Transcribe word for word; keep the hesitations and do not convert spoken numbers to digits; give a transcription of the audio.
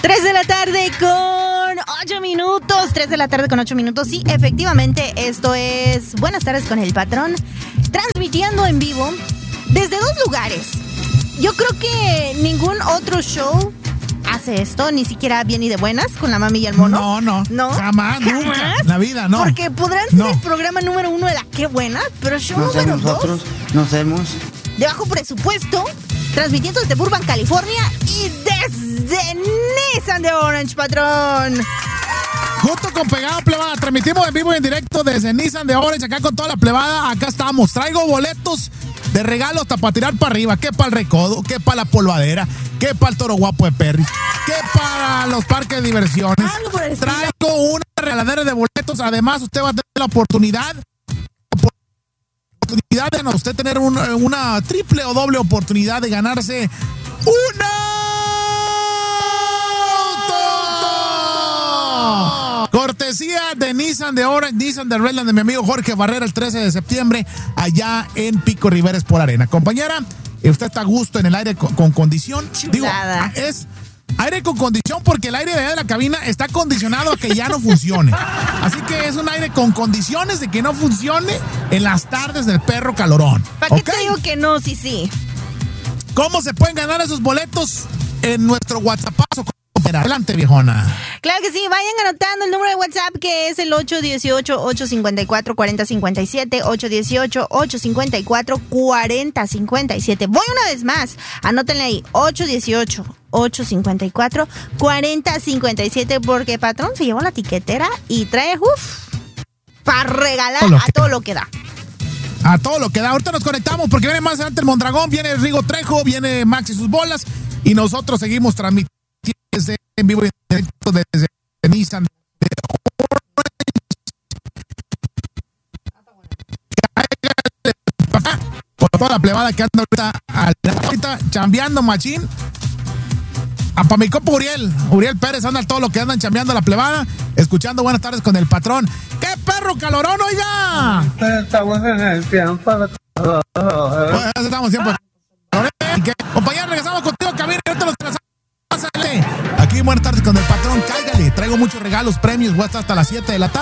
tres de la tarde con ocho minutos. tres de la tarde con ocho minutos. Sí, efectivamente, esto es Buenas tardes con el patrón. Transmitiendo en vivo desde dos lugares. Yo creo que ningún otro show hace esto, ni siquiera Bien y de Buenas con la mami y el mono. No, no, no, jamás, jamás nunca, en la vida, no. Porque podrán ser no. el programa número uno de la Qué Buena, pero show No sé, número nosotros dos, no hacemos. de bajo presupuesto, transmitiendo desde Burbank, California y desde Nissan de Orange, patrón. Junto con Pegado Plebada, transmitimos en vivo y en directo desde Nissan de Orange, acá con toda la plebada, acá estamos. Traigo boletos de regalo hasta para tirar para arriba, que para el Recodo, que para la polvadera, que para el Toro Guapo de Perry, que para los parques de diversiones. Traigo una regaladera de boletos, además usted va a tener la oportunidad, oportunidad de usted tener un, una triple o doble oportunidad de ganarse una cortesía de Nissan de Orange, Nissan de Redland, de mi amigo Jorge Barrera, el trece de septiembre, allá en Pico Rivera por Arena. Compañera, usted está a gusto en el aire con, con condición. Chulada. Digo, es aire con condición porque el aire de allá de la cabina está condicionado a que ya no funcione. Así que es un aire con condiciones de que no funcione en las tardes del perro calorón. ¿Para qué ¿Okay? te digo que no? Sí, sí. ¿Cómo se pueden ganar esos boletos? En nuestro WhatsAppazo. Adelante, viejona. Claro que sí, vayan anotando el número de WhatsApp que es el ocho uno ocho, ocho cinco cuatro, cuatro cero cinco siete, ocho uno ocho, ocho cinco cuatro, cuatro cero cinco siete. Voy una vez más, anótenle ahí, ocho uno ocho, ocho cinco cuatro, cuatro cero cinco siete, porque patrón se llevó la tiquetera y trae, uff, para regalar a todo lo que da. A todo lo que da. Ahorita nos conectamos porque viene más adelante el Mondragón, viene Rigo Trejo, viene Max y sus bolas y nosotros seguimos transmitiendo desde en vivo y en directo desde Nissan de Orange. Por toda la plebada que anda ahorita, ahorita chambeando machín. A pa' mi compa Uriel, Uriel Pérez, anda todo lo que andan chambeando a la plebada, escuchando Buenas tardes con el patrón. ¡Qué perro calorón, oiga! Estamos en el tiempo de calor. Bueno, estamos siempre. Compañeros, regresamos contigo, cabina, y ahorita los que Aquí Buenas tardes con el patrón, cáigale, traigo muchos regalos, premios, voy a estar hasta las siete de la tarde.